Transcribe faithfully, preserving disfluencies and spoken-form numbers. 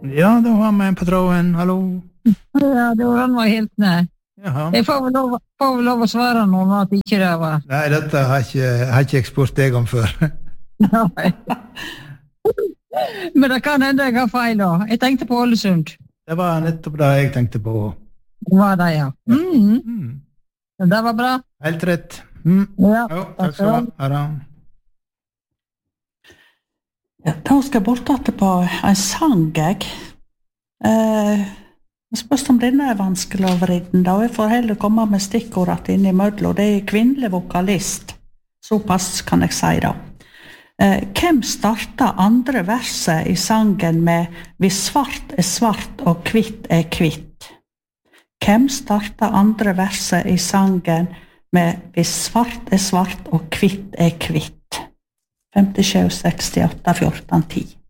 Ja, da var vi på tråden. Hallo. Ja, det var han var helt nær. Jaha. Jeg får vel lov, får vel lov å svare noen at ikke det var. Nei, dette har ikke, har ikke jeg spurt deg om før. Nei. Men det kan hende jeg har feil da. Jeg tenkte på Ålesund. Det var nettopp det jeg tenkte på. Det var det, ja. Mm. Mm. Det var bra. Helt rett. Mm. Ja, Jo, takk skal du ha. Ha det. Ja, da skal jeg bort til på en sang, jeg. Eh, jeg spørs om denne er vanskelig å vriden, da. Jeg får heller komme med stikkordet inn i mødlo. Det er kvinnelig vokalist. Såpass kan jeg si da. Eh, hvem startet andre verset i sangen med «Hvis svart er svart og kvitt er kvitt»? Hvem startet andre verset i sangen med «Hvis svart er svart og kvitt er kvitt»? femtisju sekstiåtte fjorten ti